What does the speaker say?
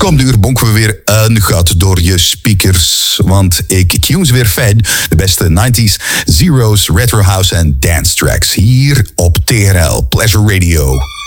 Komende uur bonken we weer een gat door je speakers. Want ik tunes weer fijn. De beste 90s, zeros, retro house en dance tracks. Hier op TRL Pleasure Radio.